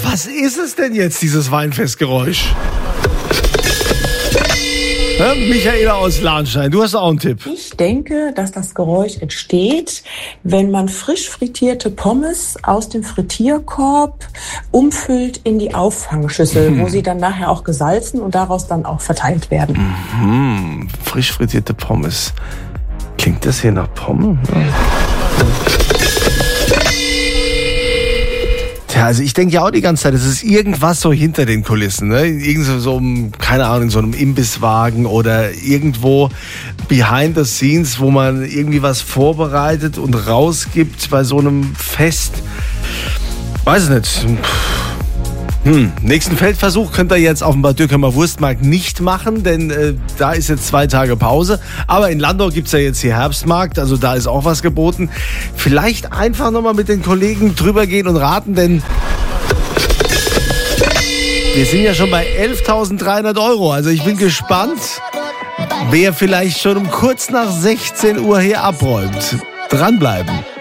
Was ist es denn jetzt, dieses Weinfestgeräusch? Michaela aus Lahnstein, du hast auch einen Tipp. Ich denke, dass das Geräusch entsteht, wenn man frisch frittierte Pommes aus dem Frittierkorb umfüllt in die Auffangschüssel, wo sie dann nachher auch gesalzen und daraus dann auch verteilt werden. Frisch frittierte Pommes. Klingt das hier nach Pommes? Ja, also ich denke ja auch die ganze Zeit, es ist irgendwas so hinter den Kulissen, ne? Irgend so keine Ahnung, in so einem Imbisswagen oder irgendwo behind the scenes, wo man irgendwie was vorbereitet und rausgibt bei so einem Fest. Weiß nicht. Nächsten Feldversuch könnt ihr jetzt auf dem Bad Dürkheim Wurstmarkt nicht machen, denn da ist jetzt 2 Tage Pause. Aber in Landau gibt's ja jetzt hier Herbstmarkt, also da ist auch was geboten. Vielleicht einfach nochmal mit den Kollegen drüber gehen und raten, denn wir sind ja schon bei 11.300 €. Also ich bin gespannt, wer vielleicht schon um kurz nach 16 Uhr hier abräumt. Dranbleiben.